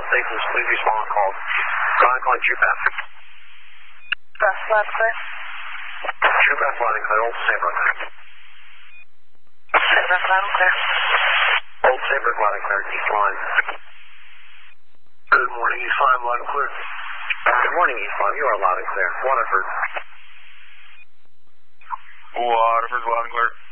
stations, please respond on calls. Calling True Path. Path, loud and clear. True Path, loud and clear. Old Saybrook. Saybrook, loud and clear. Old Saybrook, loud and clear. East line. Good morning, East line, loud and clear. Good morning, East line. You are loud and clear. Waterford. Waterford, loud and clear.